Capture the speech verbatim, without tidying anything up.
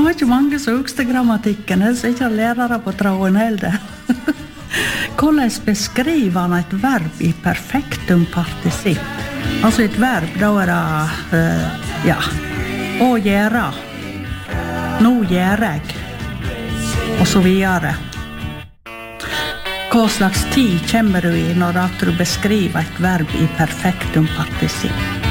har ikke mange som husker grammatikken, ellers er ikke lærere på tråden heller. Hvordan beskriver han et verb i perfektum partisipp? Altså et verb, da er det, uh, ja, å gjøre. Nå gjør jeg. Og så videre. Hva slags tid kommer du i når du beskriver et verb i perfektum partisipp?